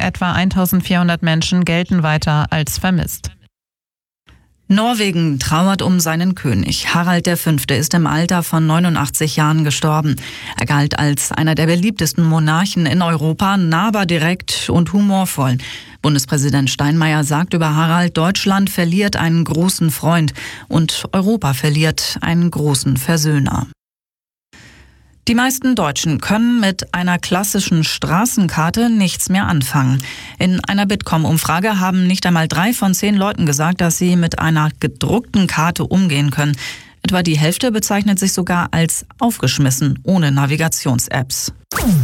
etwa 1400 Menschen gelten weiter als vermisst. Norwegen trauert um seinen König. Harald V. ist im Alter von 89 Jahren gestorben. Er galt als einer der beliebtesten Monarchen in Europa, nahbar, direkt und humorvoll. Bundespräsident Steinmeier sagt über Harald: Deutschland verliert einen großen Freund und Europa verliert einen großen Versöhner. Die meisten Deutschen können mit einer klassischen Straßenkarte nichts mehr anfangen. In einer Bitkom-Umfrage haben nicht einmal 3 von 10 Leuten gesagt, dass sie mit einer gedruckten Karte umgehen können. Etwa die Hälfte bezeichnet sich sogar als aufgeschmissen, ohne Navigations-Apps.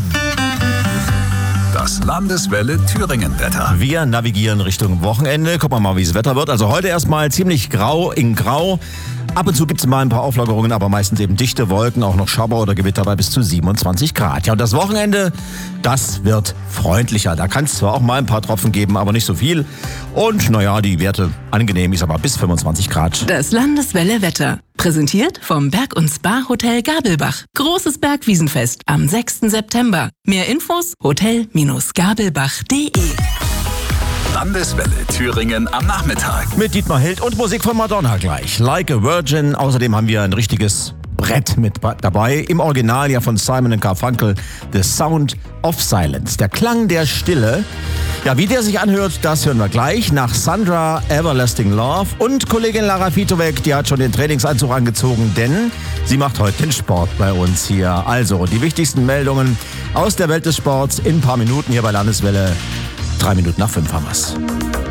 Das Landeswelle Thüringen-Wetter. Wir navigieren Richtung Wochenende. Gucken wir mal, wie das Wetter wird. Also heute erstmal ziemlich grau in grau. Ab und zu gibt es mal ein paar Auflockerungen, aber meistens eben dichte Wolken, auch noch Schauer oder Gewitter bei bis zu 27 Grad. Ja, und das Wochenende, das wird freundlicher. Da kann es zwar auch mal ein paar Tropfen geben, aber nicht so viel. Und naja, die Werte angenehm, ist aber bis 25 Grad. Das Landeswelle Wetter. Präsentiert vom Berg- und Spa-Hotel Gabelbach. Großes Bergwiesenfest am 6. September. Mehr Infos hotel-gabelbach.de. Landeswelle Thüringen am Nachmittag. Mit Dietmar Hild und Musik von Madonna gleich. Like a Virgin. Außerdem haben wir ein richtiges Brett mit dabei. Im Original ja von Simon & Garfunkel. The Sound of Silence. Der Klang der Stille. Ja, wie der sich anhört, das hören wir gleich. Nach Sandra, Everlasting Love. Und Kollegin Lara Vitovec, die hat schon den Trainingsanzug angezogen, denn sie macht heute den Sport bei uns hier. Also, die wichtigsten Meldungen aus der Welt des Sports in ein paar Minuten hier bei Landeswelle. 3 Minuten nach 5 haben wir's.